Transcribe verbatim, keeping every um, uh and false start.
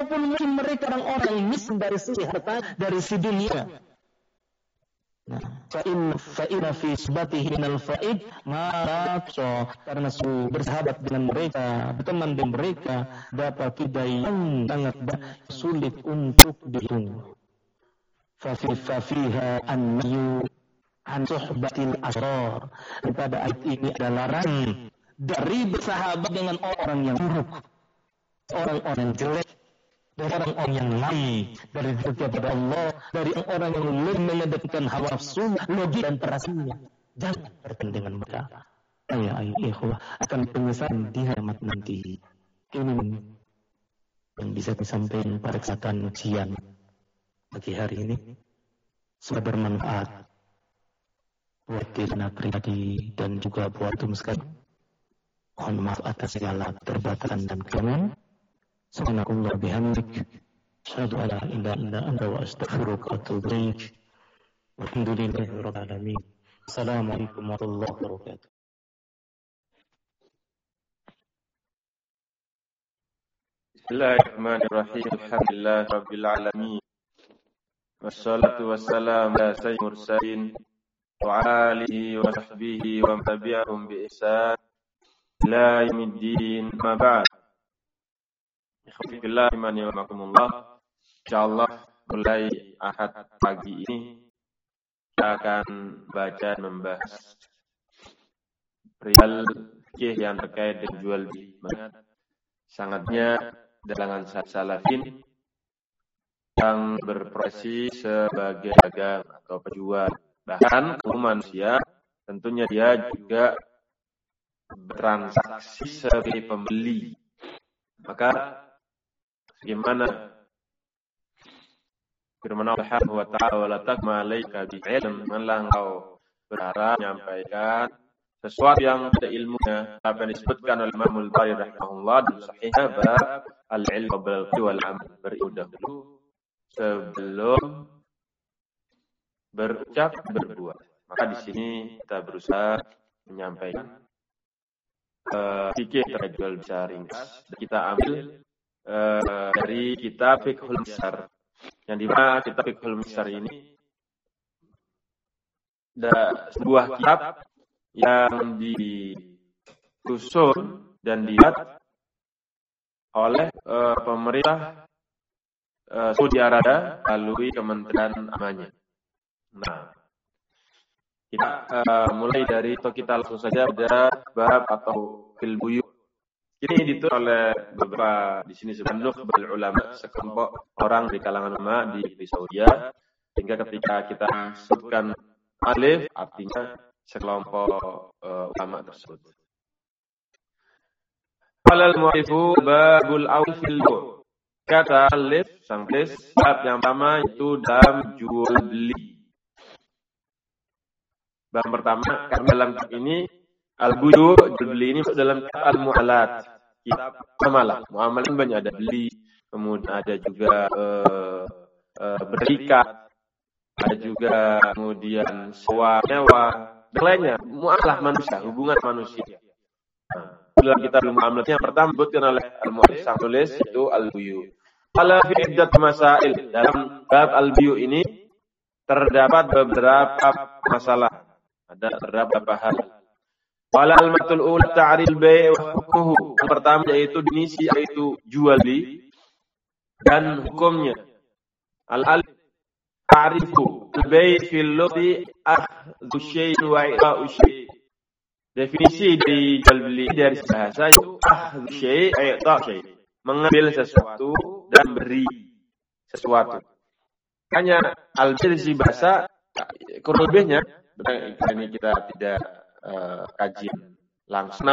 walaupun mungkin mereka orang-orang yang miskin dari sisi harta, dari sisi dunia. Nah, fa'in fa'ina fi subatihi minal fa'id maratso, karena su bersahabat dengan mereka, berteman dengan mereka, dapat tidak yang sangat sulit untuk dihitung. Fafi fafiha an-nahyu an suhbatil asrar. Pada ayat ini ada larangan dari bersahabat dengan orang yang buruk, orang-orang yang jelek, dari orang-orang yang lain, dari dekat kepada Allah, dari orang yang lebih mengedepankan hawa nafsu, logik dan perasaannya. Jangan berteman dengan mereka. Ya, ikhwah, akan penyesalan di kiamat nanti. Ini yang bisa disampaikan pada kesempatan ujian pagi hari ini. Semoga bermanfaat buat diri pribadi dan juga buat antum sekalian. Mohon maaf atas segala keterbatasan dan kekurangan. Subhanallah bihamdik, asyhadu an la ilaha illa anta wa astaghfiruka wa atubu ilaik. Walhamdulillahi rabbil alamin. Assalamualaikum warahmatullahi wabarakatuh. Bismillahirrahmanirrahim. Alhamdulillahi rabbil alamin. Wassalatu wassalamu ala sayyidil mursalin wa alihi wa sahbihi wa man tabi'ahum bi ihsan ila yaumiddin. Ma ba'd. Alhamdulillah, imani wa makumullah. InsyaAllah mulai Ahad pagi ini kita akan baca membahas perihal fikih yang terkait dengan jual beli. Sangatnya dalangan salafin yang berprofesi sebagai dagang atau penjual. Bahkan kaum manusia tentunya dia juga bertransaksi sebagai pembeli. Maka bagaimana firman Allah Subhanahu wa ta'ala, wa la takma alayka bi'ilm, manlah engkau berharap menyampaikan sesuatu yang ada ilmunya. Apa yang disebutkan oleh Imam Al-Bukhari rahimahullah di sahihnya, bab al-ilm qabla al-qawl wal amal, berilmu dahulu sebelum berucap berbuat. Maka di sini kita berusaha menyampaikan uh, fikih terkait jual besar ringkas. Kita ambil Uh, dari kitab Fiqhul Misar, yang dimana kitab Fiqhul Misar ini ada sebuah kitab yang disusun dan dibuat oleh uh, pemerintah uh, Saudi Arabia melalui Kementerian Agamanya. Nah, kita uh, mulai dari atau kita langsung saja pada bab atau fil buyu. Ini ditulis oleh beberapa di sini sebenarnya nukhbal ulama, sekelompok orang di kalangan ulama di, di Saudi, sehingga ketika kita sebutkan alif artinya sekelompok uh, ulama tersebut. Qala al-mu'allifu babul awal fil bu'. Kata alif sang tulis bab yang pertama itu dalam jual beli. Bab pertama karena dalam kitab ini al-buyu, jual beli ini dalam kitab al-mu'alat, kitab muamalah. Muamalah banyak, ada beli, kemudian ada juga uh, uh, berikat, ada juga kemudian sewa, nyewa, dan lainnya. Muamalah manusia, hubungan manusia. Nah, dalam kitab al-mu'amalah yang pertama disebutkan oleh al-mu'alif sang tulis itu al-buyu. Ala fi iddat masail, dalam bab al-buyu ini terdapat beberapa masalah, ada beberapa hal. Wala al-matul ula ta'ril bai' wa hukmuhu. Yang pertama yaitu definisi, yaitu jual beli dan hukumnya. Al-alif ta'rifu al-bai' fil lughi akhdhu syai'in wa i'ta'u syai'. Definisi dari jual beli dari bahasa itu akhdhu syai' wa i'ta'u syai'. Mengambil sesuatu dan beri sesuatu. Hanya al-bai' dari bahasa kurang lebihnya, ini kita tidak Uh, kajian langsung.